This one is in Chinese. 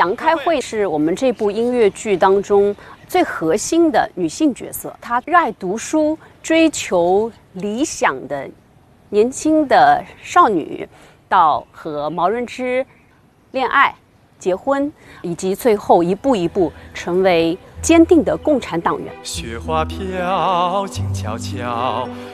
杨开慧是我们这部音乐剧当中最核心的女性角色，她热爱读书、追求理想的年轻的少女，到和毛润之恋爱、结婚，以及最后一步一步成为坚定的共产党员。 雪花飘，静悄悄。